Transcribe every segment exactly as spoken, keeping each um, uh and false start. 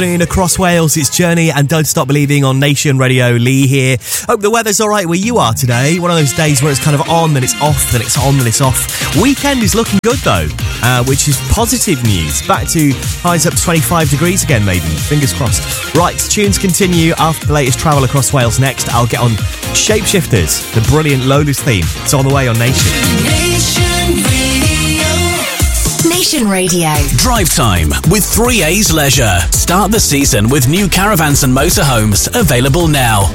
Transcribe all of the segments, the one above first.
Across Wales, it's Journey and Don't Stop Believing on Nation Radio. Lee here. Hope the weather's alright where you are today. One of those days where it's kind of on, then it's off, then it's on, then it's off. Weekend is looking good though, uh, which is positive news. Back to highs up to twenty-five degrees again, maybe. Fingers crossed. Right, tunes continue after the latest travel across Wales. Next, I'll get on Shapeshifters, the brilliant Lola's theme. It's on the way on Nation. Nation Radio. Nation Radio. Drive time with three A's Leisure. Start the season with new caravans and motorhomes available now.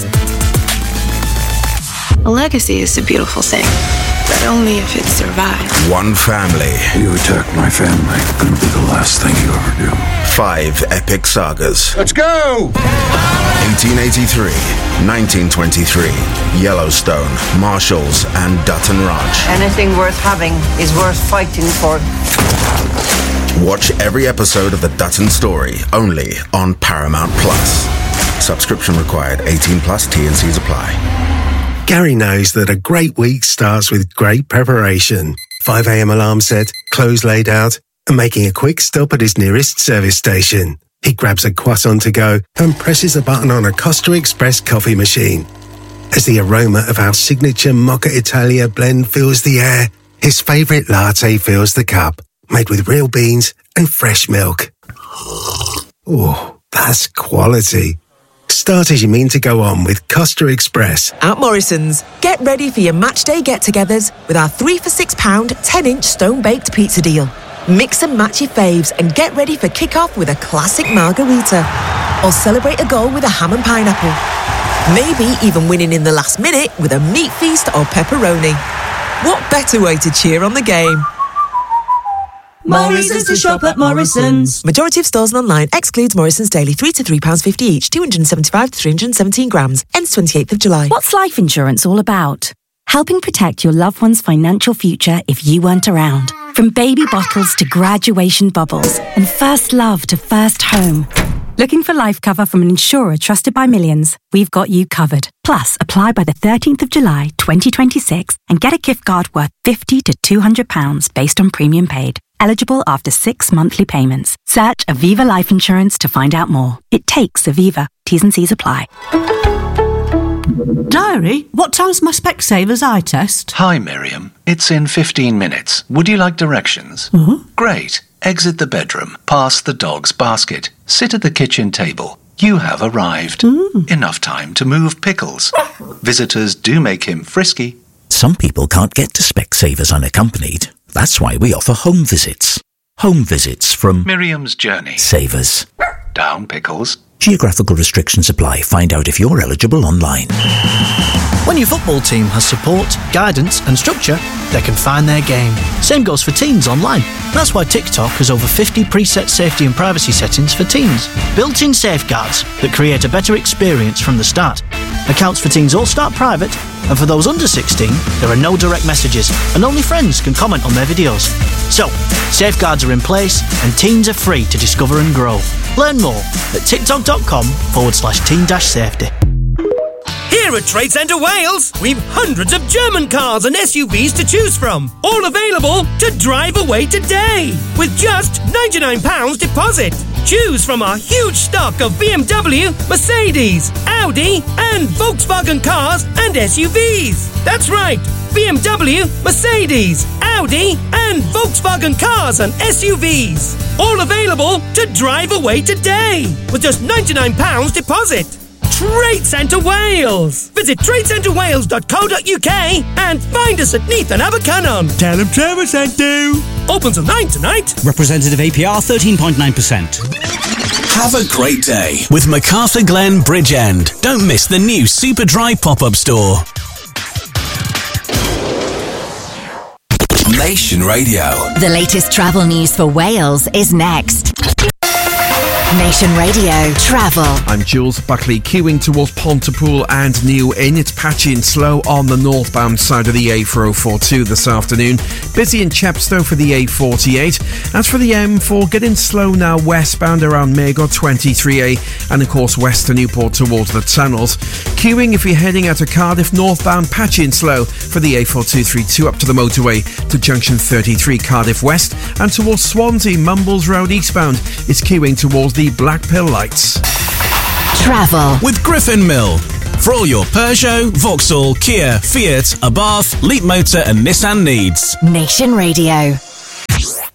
A legacy is a beautiful thing, but only if it survives. One family. You attack my family, it'll be the last thing you ever do. Five epic sagas. Let's go! eighteen eighty-three, nineteen twenty-three, Yellowstone, Marshalls, and Dutton Ranch. Anything worth having is worth fighting for. Watch every episode of The Dutton Story, only on Paramount Plus. Subscription required, eighteen plus, T and C's apply. Gary knows that a great week starts with great preparation. five a.m. alarm set, clothes laid out, and making a quick stop at his nearest service station. He grabs a croissant to go and presses a button on a Costa Express coffee machine. As the aroma of our signature Mocha Italia blend fills the air, his favourite latte fills the cup, made with real beans and fresh milk. Oh, that's quality. Start as you mean to go on with Costa Express. At Morrison's, get ready for your matchday get-togethers with our three for six pound ten-inch stone-baked pizza deal. Mix and match your faves and get ready for kick-off with a classic margarita. Or celebrate a goal with a ham and pineapple. Maybe even winning in the last minute with a meat feast or pepperoni. What better way to cheer on the game? Morrison's to shop at Morrison's. Majority of stores and online excludes Morrison's daily three to three pounds fifty each, two hundred seventy-five to three hundred seventeen grams. Ends twenty-eighth of July. What's life insurance all about? Helping protect your loved one's financial future if you weren't around. From baby bottles to graduation bubbles and first love to first home. Looking for life cover from an insurer trusted by millions? We've got you covered. Plus, apply by the thirteenth of July twenty twenty-six and get a gift card worth fifty to two hundred pounds based on premium paid. Eligible after six monthly payments. Search Aviva Life Insurance to find out more. It takes Aviva. T's and C's apply. Diary, what time's my Specsavers eye test? Hi, Miriam. It's in fifteen minutes. Would you like directions? Mm-hmm. Great. Exit the bedroom, past the dog's basket, sit at the kitchen table. You have arrived. Mm. Enough time to move pickles. Visitors do make him frisky. Some people can't get to Specsavers unaccompanied. That's why we offer home visits. Home visits from Miriam's Journey. Savers. Down pickles. Geographical restrictions apply. Find out if you're eligible online. When your football team has support, guidance and structure, they can find their game. Same goes for teens online. That's why TikTok has over fifty preset safety and privacy settings for teens. Built-in safeguards that create a better experience from the start. Accounts for teens all start private, and for those under sixteen, there are no direct messages, and only friends can comment on their videos. So, safeguards are in place, and teens are free to discover and grow. Learn more at tiktok.com forward slash teen dash safety. Here at Trade Centre Wales, we've hundreds of German cars and S U Vs to choose from, all available to drive away today with just ninety-nine pounds deposit. Choose from our huge stock of B M W, Mercedes, Audi and Volkswagen cars and S U Vs. That's right, B M W, Mercedes, Audi and Volkswagen cars and S U Vs. All available to drive away today with just ninety-nine pounds deposit. Trade Centre Wales. Visit trade centre wales dot co dot uk and find us at Neath and Abercynon. Tell them Trevor sent you. Open till nine tonight. Representative A P R thirteen point nine percent. Have a great day with MacArthur Glen Bridgend. Don't miss the new Superdry pop-up store. Nation Radio. The latest travel news for Wales is next. Nation Radio Travel. I'm Jules Buckley. Queuing towards Pontypool and New Inn. It's patchy and slow on the northbound side of the A four oh four two this afternoon. Busy in Chepstow for the A forty-eight. As for the M four, getting slow now westbound around Magor twenty-three A and of course west to Newport towards the tunnels. Queuing if you're heading out of Cardiff northbound, patchy and slow for the A four two three two up to the motorway to junction thirty-three Cardiff West and towards Swansea Mumbles Road eastbound. It's queuing towards the Black Pill Lights. Travel with Griffin Mill. For all your Peugeot, Vauxhall, Kia, Fiat, Abarth, Leapmotor and Nissan needs. Nation Radio.